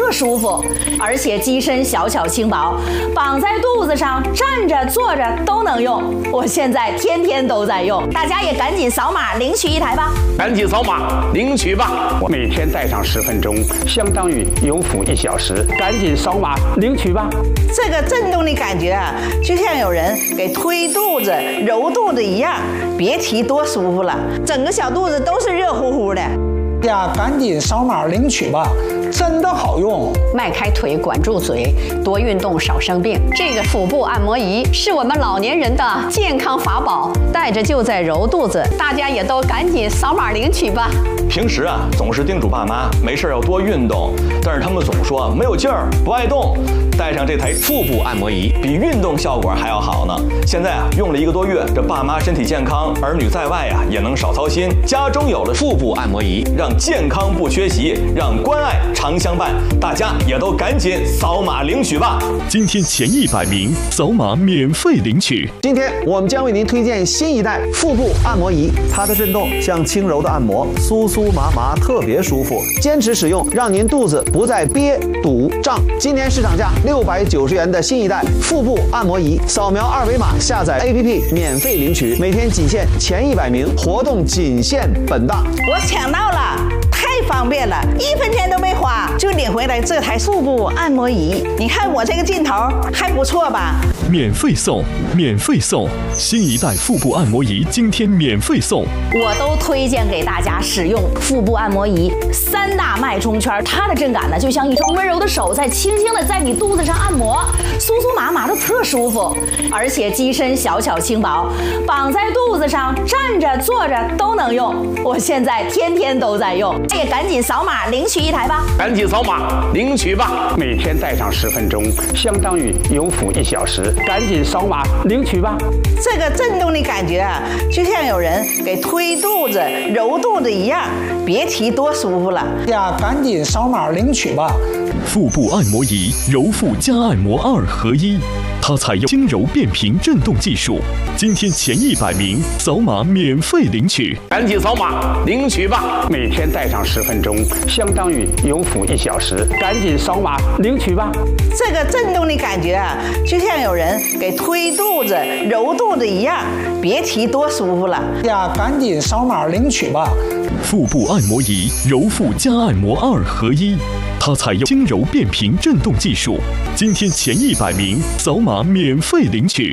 特舒服，而且机身小巧轻薄，绑在肚子上，站着坐着都能用。我现在天天都在用，大家也赶紧扫码领取一台吧！ 赶紧扫码领取吧！ 我每天戴上10分钟，相当于有辅1小时，赶紧扫码领取吧！ 这个震动的感觉啊，就像有人给推肚子、揉肚子一样，别提多舒服了，整个小肚子都是热乎乎的。 呀，赶紧扫码领取吧，真的好用！ 迈开腿，管住嘴，多运动少生病。这个腹部按摩仪是我们老年人的健康法宝，带着就在揉肚子，大家也都赶紧扫码领取吧。 平时啊，总是叮嘱爸妈没事要多运动，但是他们总说没有劲儿，不爱动。带上这台腹部按摩仪，比运动效果还要好呢。现在啊，用了1个多月，这爸妈身体健康，儿女在外啊也能少操心。家中有了腹部按摩仪，让健康不缺席，让关爱常相伴。大家也都赶紧扫码领取吧！ 今天前100名扫码免费领取。 今天我们将为您推荐新一代腹部按摩仪，它的震动像轻柔的按摩，酥酥麻麻，特别舒服。坚持使用，让您肚子不再憋、堵、胀。今年市场价690元的新一代腹部按摩仪，扫描2维码下载 APP 免费领取，每天仅限前100名，活动仅限本档。 我抢到了，太方便了，1分钱都没花就领回来这台腹部按摩仪。你看我这个劲头还不错吧？ 免费送，免费送！新一代腹部按摩仪今天免费送。 我都推荐给大家使用腹部按摩仪，3大脉冲圈，它的震感呢，就像一双温柔的手在轻轻的在你肚子上按摩，酥酥麻麻的特舒服，而且机身小巧轻薄，绑在肚子上，站着坐着都能用。我现在天天都在用，也赶紧扫码领取一台吧！ 赶紧扫码领取吧！ 每天戴上10分钟，相当于有辅1小时，赶紧扫码领取吧！ 这个震动的感觉啊，就像有人给推肚子、揉肚子一样，别提多舒服了。 呀，赶紧扫码领取吧！ 腹部按摩仪，揉腹加按摩2合1，它采用轻柔变频震动技术。今天前100名扫码免费领取， 赶紧扫码领取吧！ 每天戴上10分钟，相当于有辅1小时，赶紧扫码领取吧！ 这个震动的感觉啊，就像有人给推肚子、揉肚子一样，别提多舒服了。 呀，赶紧扫码领取吧！ 腹部按摩仪，揉腹加按摩2合1，它采用轻柔变频震动技术。今天前100名扫码免费领取。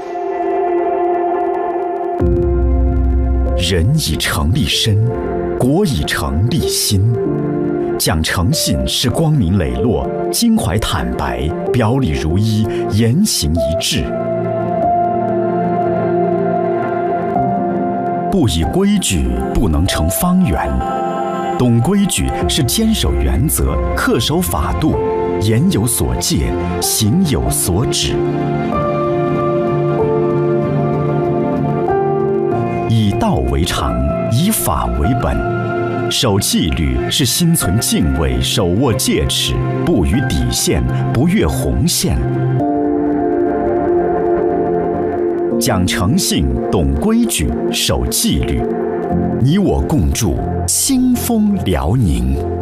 人以诚立身，国以诚立心。讲诚信是光明磊落、襟怀坦白、表里如一、言行一致。不以规矩，不能成方圆。懂规矩是坚守原则、恪守法度，言有所戒，行有所止。以道为常，以法为本。守纪律是心存敬畏，手握戒尺，不逾底线，不越红线。讲诚信，懂规矩，守纪律，你我共筑清风辽宁。